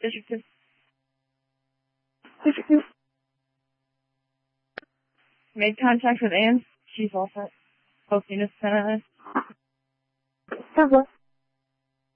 District 2. District 2. Made contact with Anne. She's all set. Both units 10 Sounds well.